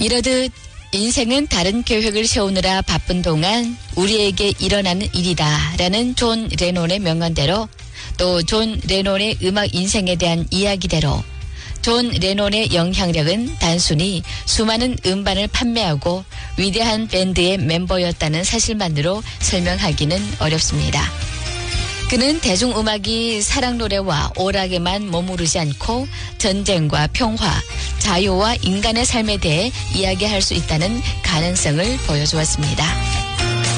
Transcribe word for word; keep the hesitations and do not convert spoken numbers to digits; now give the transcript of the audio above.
이러듯 인생은 다른 계획을 세우느라 바쁜 동안 우리에게 일어나는 일이다 라는 존 레논의 명언대로 또 존 레논의 음악 인생에 대한 이야기대로 존 레논의 영향력은 단순히 수많은 음반을 판매하고 위대한 밴드의 멤버였다는 사실만으로 설명하기는 어렵습니다. 그는 대중음악이 사랑 노래와 오락에만 머무르지 않고 전쟁과 평화, 자유와 인간의 삶에 대해 이야기할 수 있다는 가능성을 보여주었습니다.